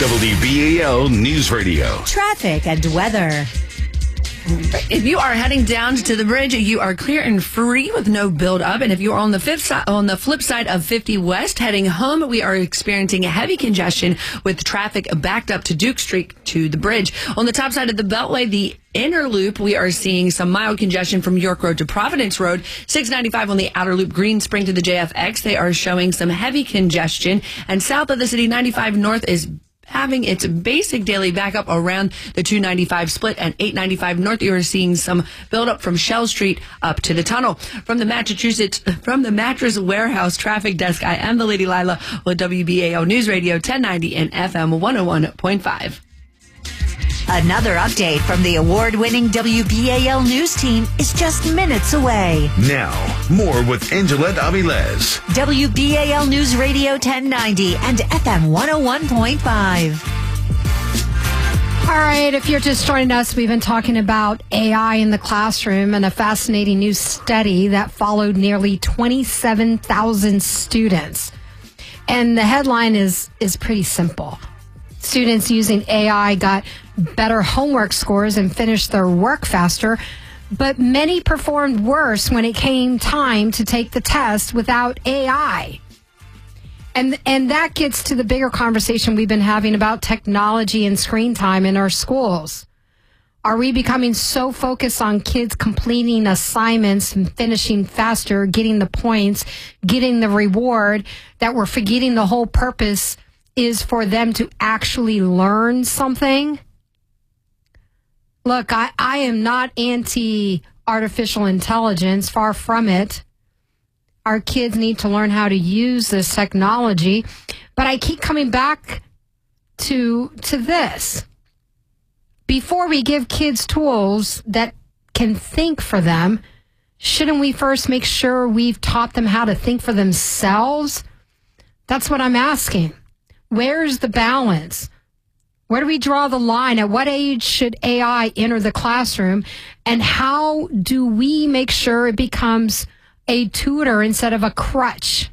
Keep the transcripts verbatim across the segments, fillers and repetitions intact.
W B A L News Radio. Traffic and weather. If you are heading down to the bridge, you are clear and free with no build-up. And if you are on the fifth side, on the flip side of fifty West heading home, we are experiencing a heavy congestion with traffic backed up to Duke Street to the bridge. On the top side of the Beltway, the inner loop, we are seeing some mild congestion from York Road to Providence Road. six ninety-five on the outer loop, Green Spring to the J F X. They are showing some heavy congestion. And south of the city, ninety-five North is having its basic daily backup around the two ninety-five split, and eight ninety-five North, you are seeing some buildup from Shell Street up to the tunnel. From the Massachusetts, from the Mattress Warehouse Traffic Desk, I am the Lady Lila with W B A L News Radio ten ninety and F M one oh one point five. Another update from the award-winning W B A L News team is just minutes away. Now, more with Angelette Avilés. W B A L News Radio ten ninety and F M one oh one point five. All right, if you're just joining us, we've been talking about A I in the classroom and a fascinating new study that followed nearly twenty-seven thousand students. And the headline is is pretty simple. Students using A I got better homework scores and finished their work faster, but many performed worse when it came time to take the test without A I. And and that gets to the bigger conversation we've been having about technology and screen time in our schools. Are we becoming so focused on kids completing assignments and finishing faster, getting the points, getting the reward, that we're forgetting the whole purpose is for them to actually learn something? Look, I, I am not anti-artificial intelligence, far from it. Our kids need to learn how to use this technology. But I keep coming back to, to this. Before we give kids tools that can think for them, shouldn't we first make sure we've taught them how to think for themselves? That's what I'm asking. Where's the balance? Where do we draw the line? At what age should A I enter the classroom? And how do we make sure it becomes a tutor instead of a crutch?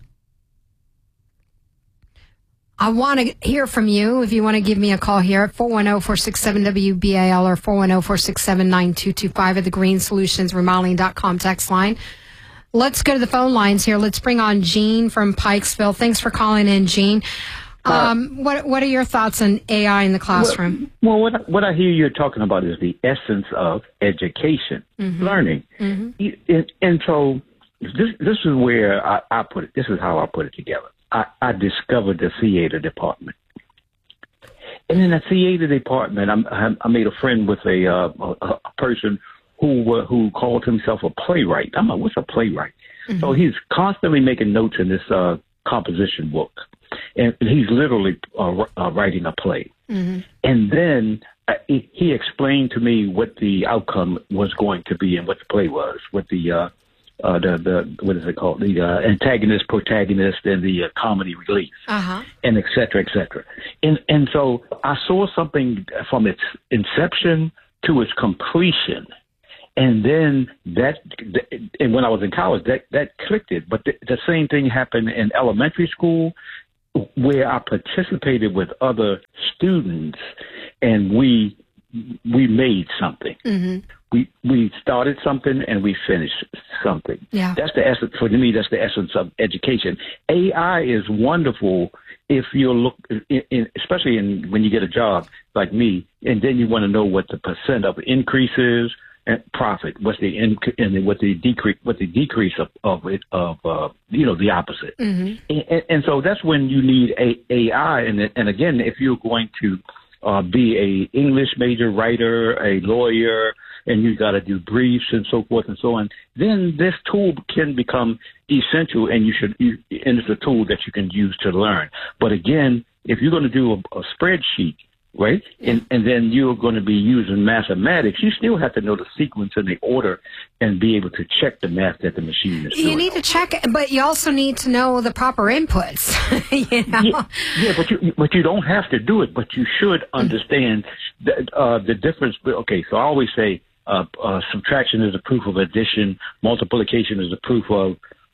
I want to hear from you. If you want to give me a call here at four one zero, four six seven, W B A L or four one zero, four six seven, nine two two five at the green solutions remodeling dot com text line. Let's go to the phone lines here. Let's bring on Gene from Pikesville. Thanks for calling in, Gene. Um, what what are your thoughts on A I in the classroom? Well, well what, what I hear you talking about is the essence of education, mm-hmm. learning. Mm-hmm. And, and so this this is where I, I put it. This is how I put it together. I, I discovered the theater department. And in the theater department, I'm, I made a friend with a, uh, a, a person who uh, who called himself a playwright. I'm like, what's a playwright? Mm-hmm. So he's constantly making notes in this uh, composition book. And he's literally uh, uh, writing a play. Mm-hmm. And then uh, he, he explained to me what the outcome was going to be and what the play was, what the, uh, uh, the, the what is it called, the uh, antagonist, protagonist, and the uh, comedy relief, uh-huh. and et cetera, et cetera. And, and so I saw something from its inception to its completion. And then that, and when I was in college, that, that clicked it. But the, the same thing happened in elementary school, where I participated with other students, and we we made something. Mm-hmm. We we started something and we finished something. Yeah. That's the essence for me. That's the essence of education. A I is wonderful if you look, in, in, especially in when you get a job like me, and then you want to know what the percent of increase is. And profit, what's the in, and what the decrease, what the decrease of of it of uh, you know the opposite, mm-hmm. and, and so that's when you need a AI. And and again, if you're going to uh, be a English major writer, a lawyer, and you got to do briefs and so forth and so on, then this tool can become essential, and you should. You, and it's a tool that you can use to learn. But again, if you're going to do a, a spreadsheet, right? And and then you're going to be using mathematics. You still have to know the sequence and the order and be able to check the math that the machine is doing. You need to check it, but you also need to know the proper inputs. you know? Yeah, yeah, but you but you don't have to do it, but you should understand the, uh, the difference. Okay, so I always say uh, uh, subtraction is a proof of addition, multiplication is a proof of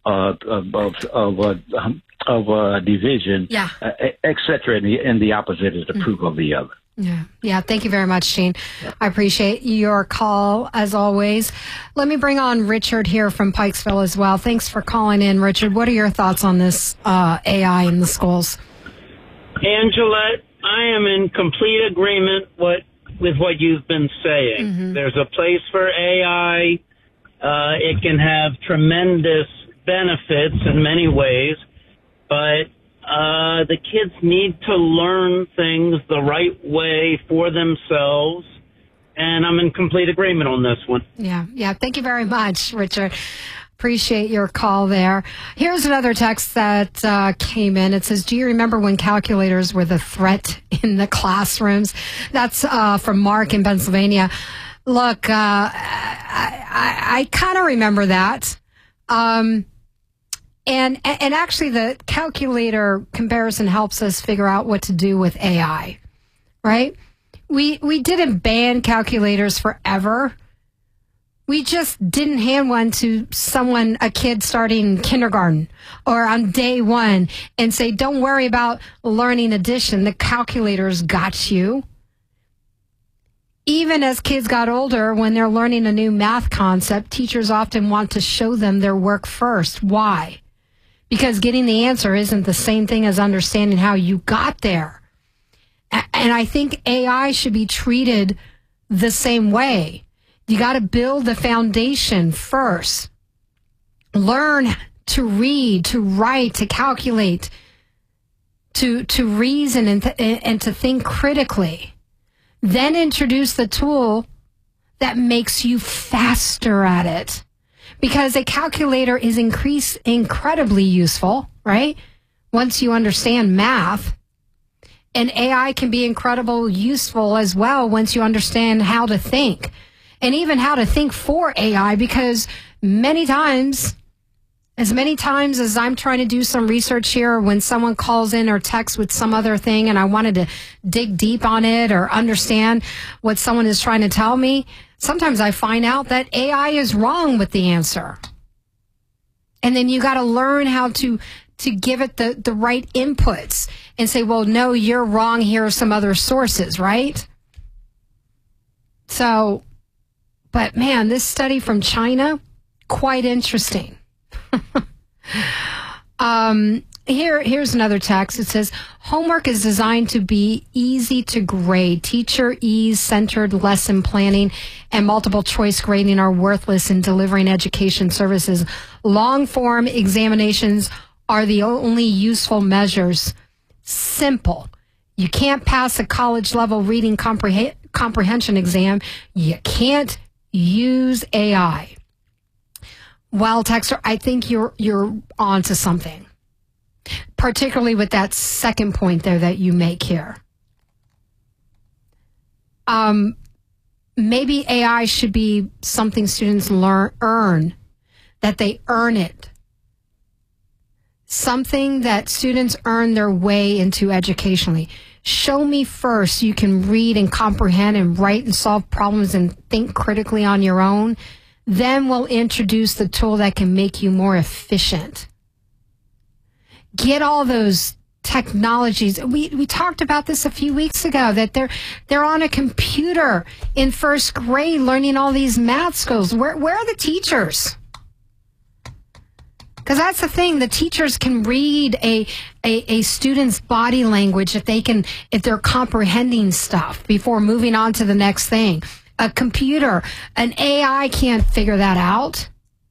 uh, of of of, uh, of uh, division, yeah. uh, et cetera, and the, and the opposite is the mm. proof of the other. Yeah. Yeah. Thank you very much, Gene. I appreciate your call as always. Let me bring on Richard here from Pikesville as well. Thanks for calling in, Richard. What are your thoughts on this uh, A I in the schools? Angela, I am in complete agreement what, with what you've been saying. Mm-hmm. There's a place for A I. Uh, it can have tremendous benefits in many ways, but Uh, the kids need to learn things the right way for themselves, and I'm in complete agreement on this one. Yeah, yeah. Thank you very much, Richard. Appreciate your call there. Here's another text that uh, came in. It says, do you remember when calculators were the threat in the classrooms? That's uh, from Mark in Pennsylvania. Look, uh, I, I, I kind of remember that. Um And and actually, the calculator comparison helps us figure out what to do with A I, right? We we didn't ban calculators forever. We just didn't hand one to someone, a kid starting kindergarten or on day one, and say, don't worry about learning addition. The calculator's got you. Even as kids got older, when they're learning a new math concept, teachers often want to show them their work first. Why? Because getting the answer isn't the same thing as understanding how you got there. And I think A I should be treated the same way. You got to build the foundation first. Learn to read, to write, to calculate, to to reason and, th- and to think critically. Then introduce the tool that makes you faster at it. Because a calculator is increase, incredibly useful, right? Once you understand math. And A I can be incredibly useful as well once you understand how to think. And even how to think for A I, because many times, as many times as I'm trying to do some research here, when someone calls in or texts with some other thing and I wanted to dig deep on it or understand what someone is trying to tell me, sometimes I find out that A I is wrong with the answer. And then you got to learn how to, to give it the, the right inputs and say, well, no, you're wrong. Here are some other sources, right? So, but man, this study from China, quite interesting. um, Here, here's another text. It says, homework is designed to be easy to grade. Teacher ease-centered lesson planning and multiple choice grading are worthless in delivering education services. Long-form examinations are the only useful measures. Simple. You can't pass a college-level reading compreh- comprehension exam. You can't use A I. Well, Texter, I think you're you're onto something. Particularly with that second point there that you make here. Um, maybe A I should be something students learn, earn, that they earn it. Something that students earn their way into educationally. Show me first you can read and comprehend and write and solve problems and think critically on your own. Then we'll introduce the tool that can make you more efficient. Get all those technologies. We we talked about this a few weeks ago, that they're they're on a computer in first grade learning all these math skills. Where where are the teachers? Because that's the thing. The teachers can read a, a a student's body language if they can if they're comprehending stuff before moving on to the next thing. A computer, an A I can't figure that out.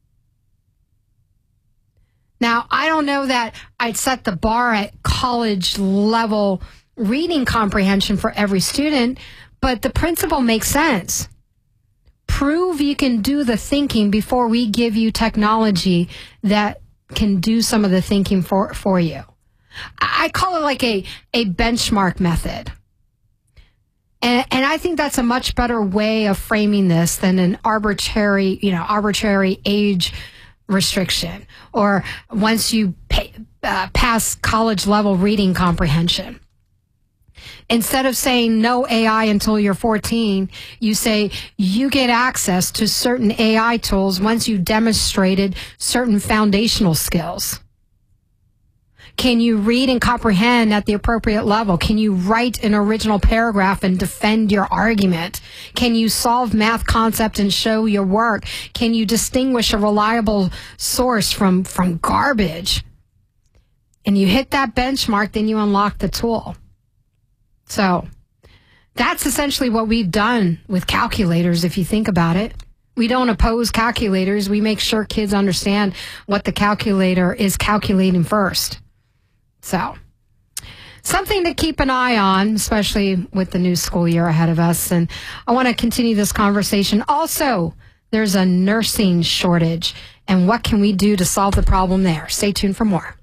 Now, I don't know that I'd set the bar at college level reading comprehension for every student, but the principle makes sense. Prove you can do the thinking before we give you technology that can do some of the thinking for, for you. I call it like a, a benchmark method. And, and I think that's a much better way of framing this than an arbitrary, you know, arbitrary age restriction, or once you pay, uh, pass college level reading comprehension. Instead of saying no A I until you're fourteen, you say you get access to certain A I tools once you've demonstrated certain foundational skills. Can you read and comprehend at the appropriate level? Can you write an original paragraph and defend your argument? Can you solve math concepts and show your work? Can you distinguish a reliable source from, from garbage? And you hit that benchmark, then you unlock the tool. So that's essentially what we've done with calculators, if you think about it. We don't oppose calculators. We make sure kids understand what the calculator is calculating first. So, something to keep an eye on, especially with the new school year ahead of us. And I want to continue this conversation. Also, there's a nursing shortage. And what can we do to solve the problem there? Stay tuned for more.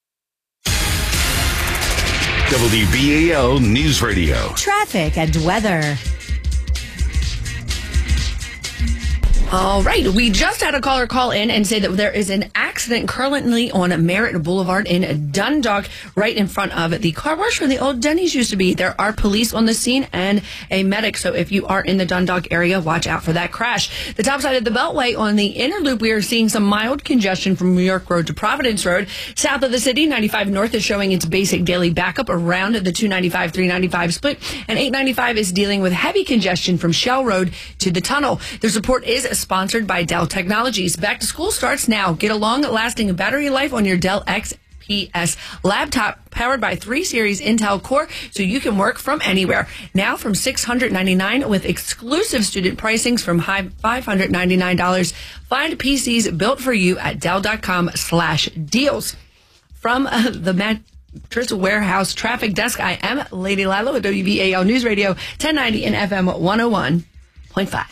W B A L News Radio. Traffic and weather. All right. We just had a caller call in and say that there is an accident currently on Merritt Boulevard in Dundalk, right in front of the car wash where the old Denny's used to be. There are police on the scene and a medic. So if you are in the Dundalk area, watch out for that crash. The top side of the Beltway on the inner loop, we are seeing some mild congestion from New York Road to Providence Road. South of the city, ninety-five North is showing its basic daily backup around the two ninety-five, three ninety-five split. And eight ninety-five is dealing with heavy congestion from Shell Road to the tunnel. This report is sponsored by Dell Technologies. Back to school starts now. Get a long-lasting battery life on your Dell X P S laptop powered by three series Intel Core so you can work from anywhere. Now from six hundred ninety-nine dollars with exclusive student pricings from high five hundred ninety-nine dollars. Find P Cs built for you at Dell.com slash deals. From uh, the Mattress Warehouse Traffic Desk, I am Lady Lila with W B A L News Radio ten ninety and F M one oh one point five.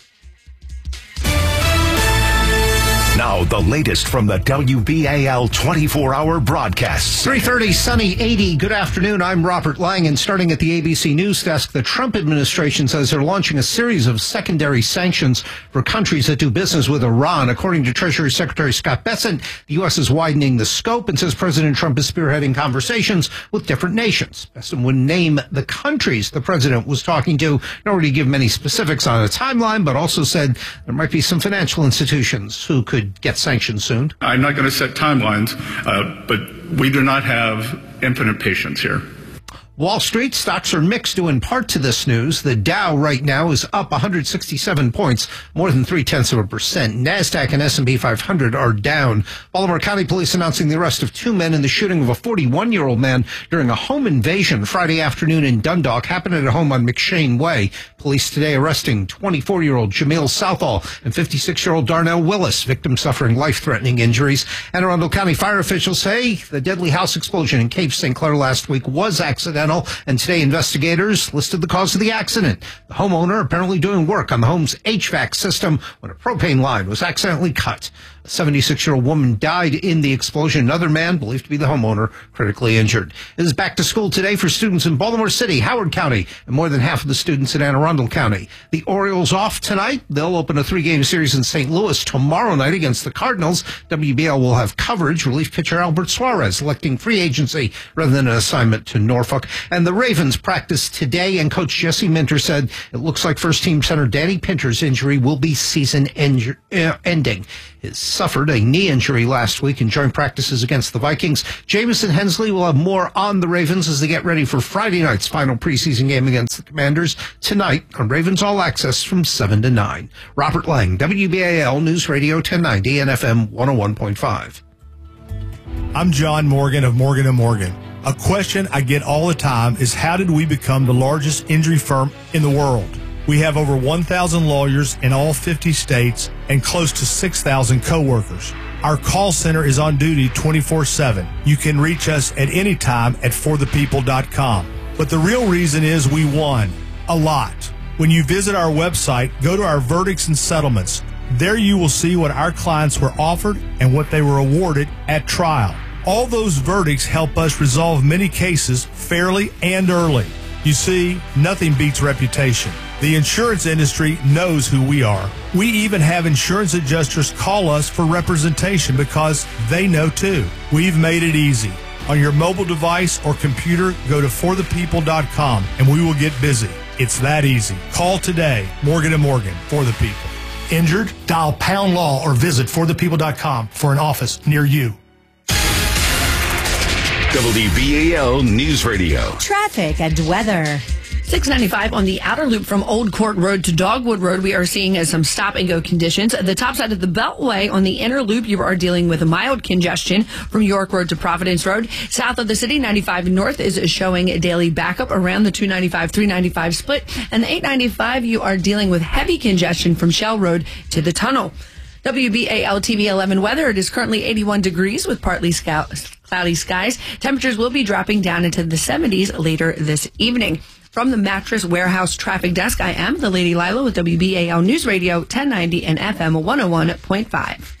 Now, the latest from the W B A L twenty-four hour broadcasts. three thirty, sunny, eighty. Good afternoon. I'm Robert Lang, and starting at the A B C News Desk, the Trump administration says they're launching a series of secondary sanctions for countries that do business with Iran. According to Treasury Secretary Scott Bessent, the U S is widening the scope and says President Trump is spearheading conversations with different nations. Bessent wouldn't name the countries the president was talking to, nor would he give many specifics on a timeline, but also said there might be some financial institutions who could get sanctioned soon. I'm not going to set timelines, uh, but we do not have infinite patience here. Wall Street stocks are mixed due in part to this news. The Dow right now is up one hundred sixty-seven points, more than three-tenths of a percent. NASDAQ and S and P five hundred are down. Baltimore County Police announcing the arrest of two men in the shooting of a forty-one-year-old man during a home invasion Friday afternoon in Dundalk. Happened at a home on McShane Way. Police today arresting twenty-four-year-old Jamil Southall and fifty-six-year-old Darnell Willis, victim suffering life-threatening injuries. Anne Arundel County fire officials say the deadly house explosion in Cape Saint Clair last week was accidental. And today, investigators listed the cause of the accident. The homeowner apparently doing work on the home's H V A C system when a propane line was accidentally cut. A seventy-six-year-old woman died in the explosion. Another man, believed to be the homeowner, critically injured. It is back to school today for students in Baltimore City, Howard County, and more than half of the students in Anne Arundel County. The Orioles off tonight. They'll open a three-game series in Saint Louis tomorrow night against the Cardinals. W B L will have coverage. Relief pitcher Albert Suarez electing free agency rather than an assignment to Norfolk. And the Ravens practice today, and Coach Jesse Minter said it looks like first-team center Danny Pinter's injury will be season-ending. He suffered a knee injury last week in joint practices against the Vikings. Jamison Hensley will have more on the Ravens as they get ready for Friday night's final preseason game against the Commanders tonight on Ravens All Access from seven to nine. Robert Lang, W B A L News Radio ten ninety and F M one oh one point five. I'm John Morgan of Morgan and Morgan. A question I get all the time is, how did we become the largest injury firm in the world? We have over one thousand lawyers in all fifty states and close to six thousand coworkers. Our call center is on duty twenty-four seven. You can reach us at any time at for the people dot com. But the real reason is we won a lot. When you visit our website, go to our verdicts and settlements. There you will see what our clients were offered and what they were awarded at trial. All those verdicts help us resolve many cases fairly and early. You see, nothing beats reputation. The insurance industry knows who we are. We even have insurance adjusters call us for representation because they know too. We've made it easy. On your mobile device or computer, go to for the people dot com and we will get busy. It's that easy. Call today. Morgan and Morgan, for the people. Injured? Dial pound law or visit for the people dot com for an office near you. W B A L News Radio. Traffic and weather. six ninety-five on the outer loop from Old Court Road to Dogwood Road. We are seeing uh, some stop and go conditions. At the top side of the Beltway on the inner loop, you are dealing with a mild congestion from York Road to Providence Road. South of the city, ninety-five North is showing a daily backup around the two ninety-five three ninety-five split. And the eight ninety-five, you are dealing with heavy congestion from Shell Road to the tunnel. W B A L T V eleven weather. It is currently eighty-one degrees with partly scout- cloudy skies. Temperatures will be dropping down into the seventies later this evening. From the Mattress Warehouse Traffic Desk, I am the Lady Lila with W B A L News Radio ten ninety and F M one oh one point five.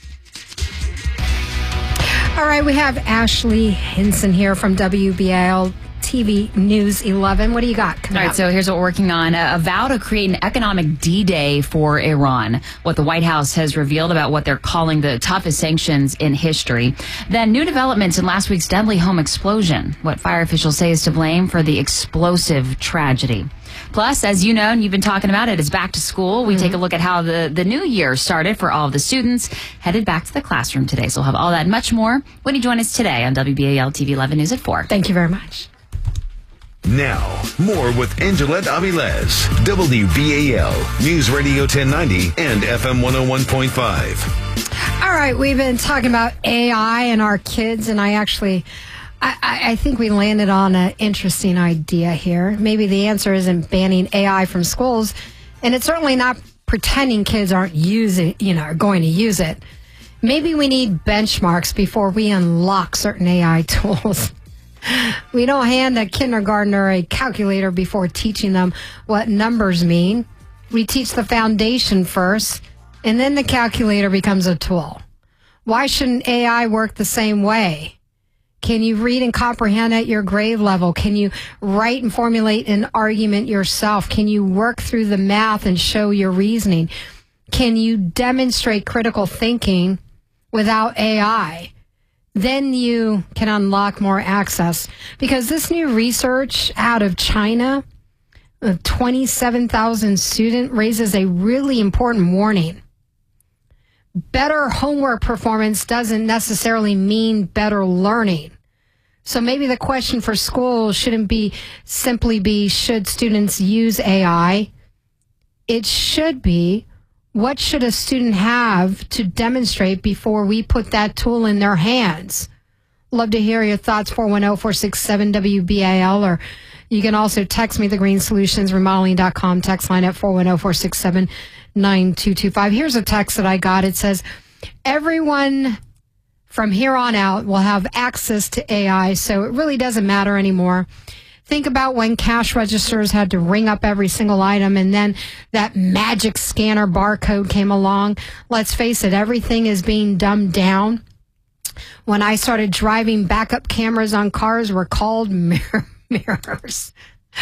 All right, we have Ashley Hinson here from W B A L T V News eleven. What do you got coming All right, up? so here's what we're working on. A, a vow to create an economic D-Day for Iran. What the White House has revealed about what they're calling the toughest sanctions in history. Then new developments in last week's deadly home explosion. What fire officials say is to blame for the explosive tragedy. Plus, as you know, and you've been talking about it, it's back to school. We mm-hmm. take a look at how the, the new year started for all of the students headed back to the classroom today. So we'll have all that and much more when you join us today on W B A L T V eleven News at four. Thank you very much. Now, more with Angelette Avilés, W B A L News Radio ten ninety and F M one oh one point five. All right, we've been talking about A I and our kids, and I actually, I, I think we landed on an interesting idea here. Maybe the answer isn't banning A I from schools, and it's certainly not pretending kids aren't using, you know, are going to use it. Maybe we need benchmarks before we unlock certain A I tools. We don't hand a kindergartner a calculator before teaching them what numbers mean. We teach the foundation first, and then the calculator becomes a tool. Why shouldn't A I work the same way? Can you read and comprehend at your grade level? Can you write and formulate an argument yourself? Can you work through the math and show your reasoning? Can you demonstrate critical thinking without A I? Then you can unlock more access. Because this new research out of China, a twenty-seven thousand student, raises a really important warning. Better homework performance doesn't necessarily mean better learning. So maybe the question for schools shouldn't be simply be, should students use A I? It should be, what should a student have to demonstrate before we put that tool in their hands? Love to hear your thoughts, four one zero, four six seven, W B A L, or you can also text me, the Green Solutions Remodeling dot com text line at four one zero, four six seven, nine two two five. Here's a text that I got. It says, everyone from here on out will have access to A I, so it really doesn't matter anymore. Think about when cash registers had to ring up every single item and then that magic scanner barcode came along. Let's face it, everything is being dumbed down. When I started driving, backup cameras on cars were called mirror, mirrors.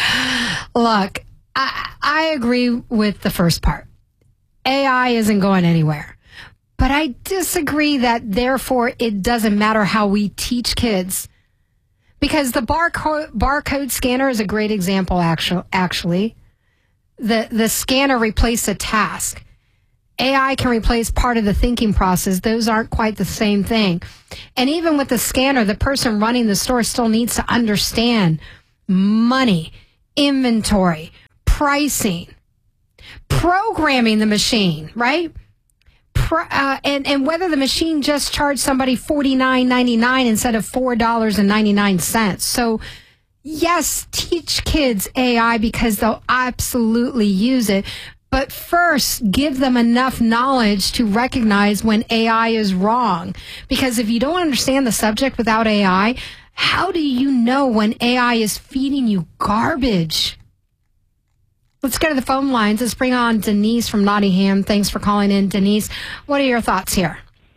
Look, I, I agree with the first part. A I isn't going anywhere. But I disagree that therefore it doesn't matter how we teach kids. Because the barcode barcode scanner is a great example, actually. Actually, the the scanner replaced a task. A I can replace part of the thinking process. Those aren't quite the same thing. And even with the scanner, the person running the store still needs to understand money, inventory, pricing, programming the machine, right? Pro, uh, and, and whether the machine just charged somebody forty-nine ninety-nine instead of four dollars and ninety-nine cents. So, yes, teach kids A I because they'll absolutely use it. But first, give them enough knowledge to recognize when A I is wrong. Because if you don't understand the subject without A I, how do you know when A I is feeding you garbage? Let's go to the phone lines. Let's bring on Denise from Nottingham. Thanks for calling in, Denise. What are your thoughts here?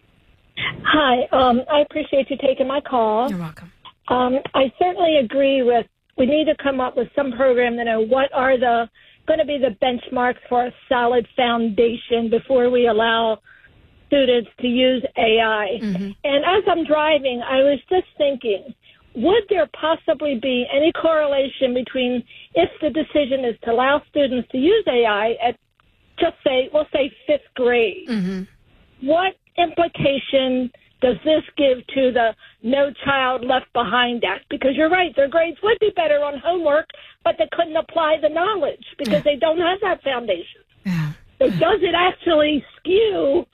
Hi. Um, I appreciate you taking my call. You're welcome. Um, I certainly agree with we need to come up with some program to know what are the going to be the benchmarks for a solid foundation before we allow students to use A I. Mm-hmm. And as I'm driving, I was just thinking, would there possibly be any correlation between if the decision is to allow students to use A I at, just say, we'll say fifth grade, mm-hmm. what implication does this give to the No Child Left Behind Act? Because you're right, their grades would be better on homework, but they couldn't apply the knowledge because they don't have that foundation. Yeah. So does it actually skew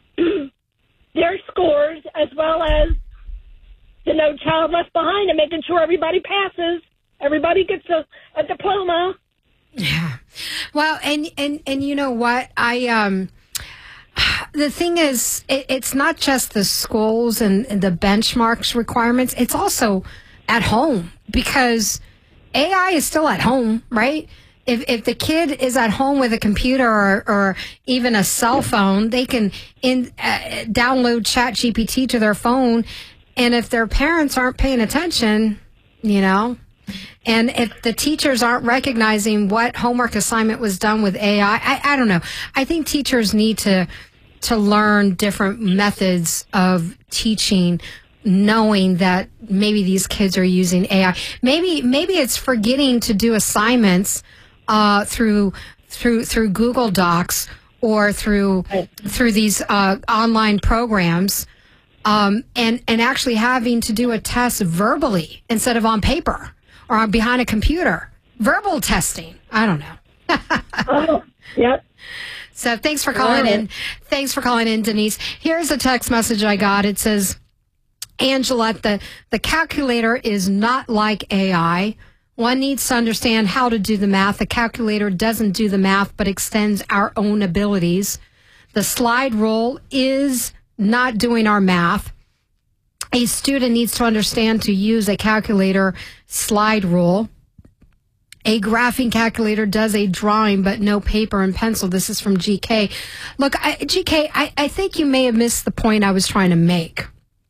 their scores as well as the No Child Left Behind and making sure everybody passes, everybody gets a, a diploma? Yeah. Well, and, and, and you know what? I, um, the thing is, it, it's not just the schools and, and the benchmarks requirements. It's also at home because A I is still at home, right? If if the kid is at home with a computer or, or even a cell phone, they can in uh, download Chat G P T to their phone. And if their parents aren't paying attention, you know, and if the teachers aren't recognizing what homework assignment was done with A I, I, I don't know. I think teachers need to to learn different methods of teaching, knowing that maybe these kids are using A I. Maybe maybe it's forgetting to do assignments uh, through through through Google Docs or through through these uh, online programs. Um, and, and actually having to do a test verbally instead of on paper or on behind a computer. Verbal testing. I don't know. Oh, yep. So thanks for calling in. Thanks for calling in, Denise. Here's a text message I got. It says, Angela, the, the calculator is not like A I. One needs to understand how to do the math. The calculator doesn't do the math, but extends our own abilities. The slide rule is not doing our math. A student needs to understand to use a calculator slide rule. A graphing calculator does a drawing, but no paper and pencil. This is from G K. Look, I, G K, I, I think you may have missed the point I was trying to make.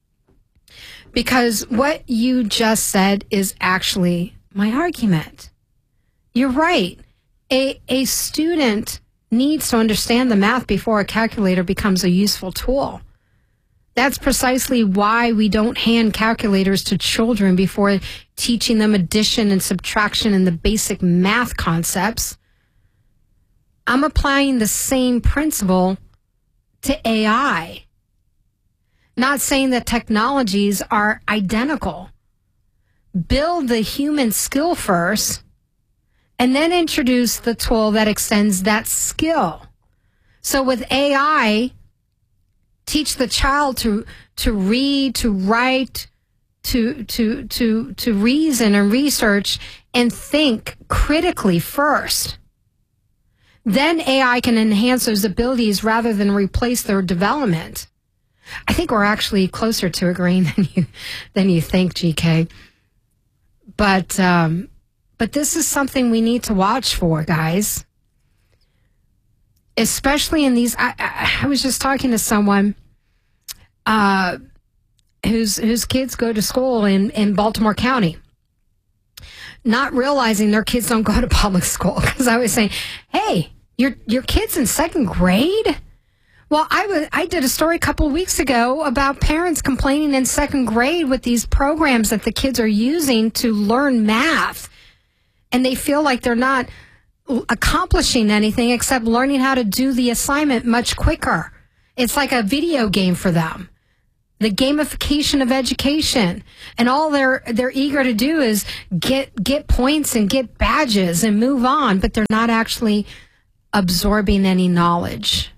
Because what you just said is actually my argument. You're right. A, a student needs to understand the math before a calculator becomes a useful tool. That's precisely why we don't hand calculators to children before teaching them addition and subtraction and the basic math concepts. I'm applying the same principle to A I. Not saying that technologies are identical. Build the human skill first and then introduce the tool that extends that skill. So with A I, teach the child to to read, to write, to to to to reason and research and think critically first. Then A I can enhance those abilities rather than replace their development. I think we're actually closer to agreeing than you than you think, G K. But um, but this is something we need to watch for, guys. Especially in these, I, I, I was just talking to someone uh, whose whose kids go to school in, in Baltimore County, not realizing their kids don't go to public school. Because I was saying, hey, your your kid's in second grade? Well, I, was, I did a story a couple of weeks ago about parents complaining in second grade with these programs that the kids are using to learn math. And they feel like they're not accomplishing anything except learning how to do the assignment much quicker. It's like a video game for them. The gamification of education. And all they're they're eager to do is get get points and get badges and move on, but they're not actually absorbing any knowledge.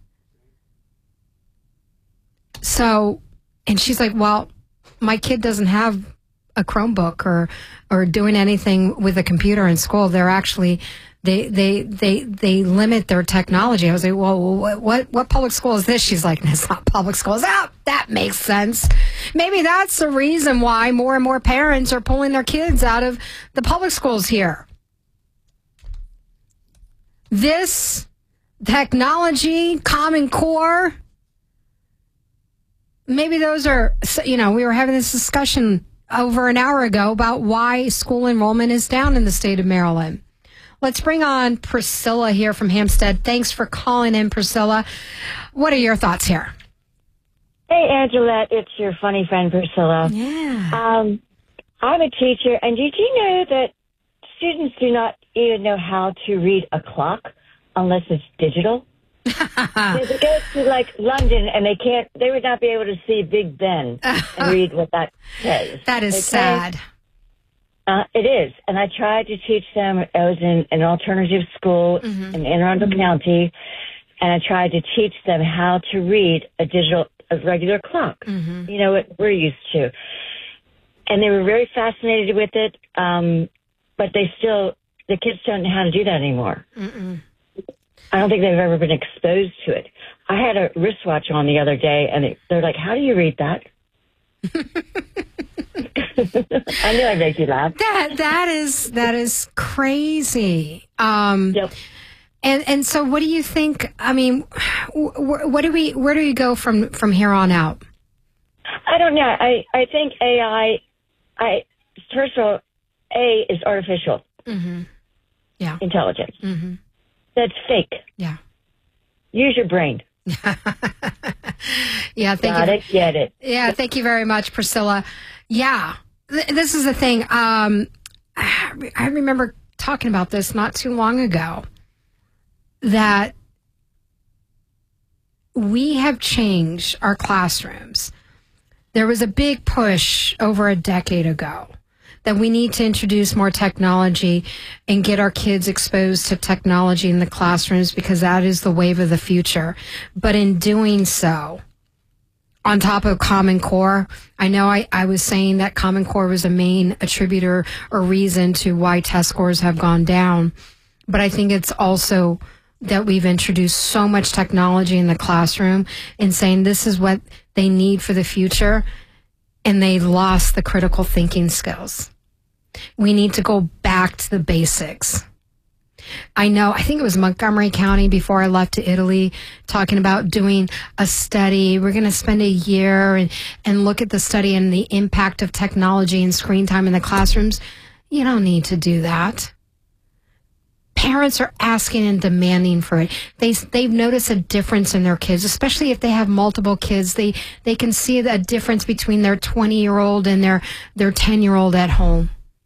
So, and she's like, well, my kid doesn't have a Chromebook or or doing anything with a computer in school. They're actually They they they they limit their technology. I was like, well, what what, what public school is this? She's like, it's not public schools. Ah, that makes sense. Maybe that's the reason why more and more parents are pulling their kids out of the public schools here. This technology, Common Core, maybe those are, you know, we were having this discussion over an hour ago about why school enrollment is down in the state of Maryland. Let's bring on Priscilla here from Hampstead. Thanks for calling in, Priscilla. What are your thoughts here? Hey, Angelette, it's your funny friend, Priscilla. Yeah. Um, I'm a teacher, and did you know that students do not even know how to read a clock unless it's digital? They go to like London, and they can't. They would not be able to see Big Ben and read what that says. That is okay? sad. Uh, it is, and I tried to teach them. I was in an alternative school Mm-hmm. in Anne Arundel County, and I tried to teach them how to read a digital, a regular clock. Mm-hmm. You know what we're used to, and they were very fascinated with it. Um, but they still, the kids don't know how to do that anymore. Mm-mm. I don't think they've ever been exposed to it. I had a wristwatch on the other day, and it, they're like, "How do you read that?" I knew I'd make you laugh. That that is that is crazy. Um, yep. And and so, what do you think? I mean, wh- what do we? Where do we go from from here on out? I don't know. I I think A I. I first of all, A is artificial. Mm-hmm. Yeah. Intelligence. Mm-hmm. That's fake. Yeah. Use your brain. Yeah, thank Got you. it, get it. Yeah, thank you very much, Priscilla. Yeah, th- this is the thing. Um, I remember talking about this not too long ago, that we have changed our classrooms. There was a big push over a decade ago that we need to introduce more technology and get our kids exposed to technology in the classrooms, because that is the wave of the future. But in doing so, on top of Common Core, I know I, I was saying that Common Core was a main attributor or reason to why test scores have gone down. But I think it's also that we've introduced so much technology in the classroom and saying this is what they need for the future, and they lost the critical thinking skills. We need to go back to the basics. I know, I think it was Montgomery County before I left to Italy, talking about doing a study. We're going to spend a year and, and look at the study and the impact of technology and screen time in the classrooms. You don't need to do that. Parents are asking and demanding for it. They, they've noticed a difference in their kids, especially if they have multiple kids. They, they can see a difference between their twenty-year-old and their, their ten-year-old at home.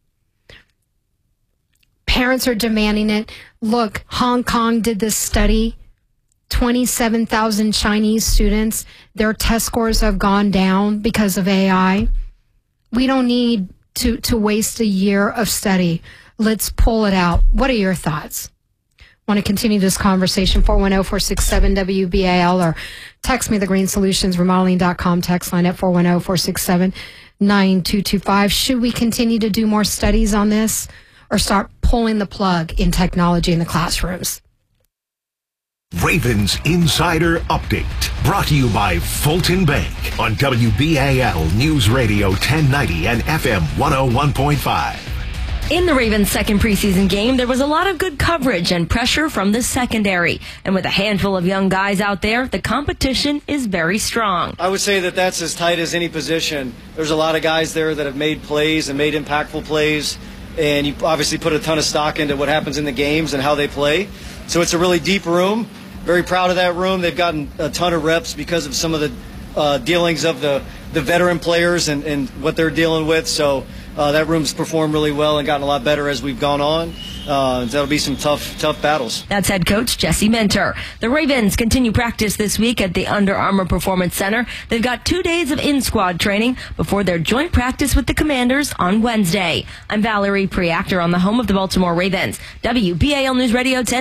Parents are demanding it. Look, Hong Kong did this study. twenty-seven thousand Chinese students, their test scores have gone down because of A I. We don't need to, to waste a year of study. Let's pull it out. What are your thoughts? Want to continue this conversation? four one zero, four six seven, W B A L or text me the green solutions remodeling dot com text line at four one zero, four six seven, nine two two five. Should we continue to do more studies on this, or start pulling the plug in technology in the classrooms? Ravens Insider Update, brought to you by Fulton Bank on W B A L News Radio ten ninety and F M one oh one point five. In the Ravens' second preseason game, there was a lot of good coverage and pressure from the secondary. And with a handful of young guys out there, the competition is very strong. I would say that that's as tight as any position. There's a lot of guys there that have made plays and made impactful plays. And you obviously put a ton of stock into what happens in the games and how they play. So it's a really deep room. Very proud of that room. They've gotten a ton of reps because of some of the uh, dealings of the, the veteran players and, and what they're dealing with. So uh, that room's performed really well and gotten a lot better as we've gone on. Uh, that'll be some tough, tough battles. That's head coach Jesse Minter. The Ravens continue practice this week at the Under Armour Performance Center. They've got two days of in-squad training before their joint practice with the Commanders on Wednesday. I'm Valerie Preactor on the home of the Baltimore Ravens. W B A L News Radio ten.